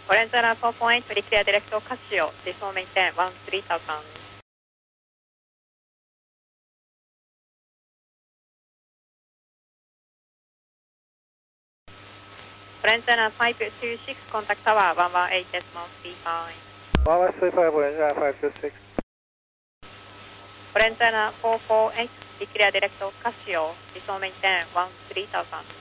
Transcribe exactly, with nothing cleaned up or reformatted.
Orange Runner four point eight, declare direct Casio, descend maintain one three thousand. Orange Runner five two six, contact tower one one eight decimal three five. one one three five, Orange Runner five two six. Orange Runner four four eight, declare direct Casio, descend maintain one three thousand.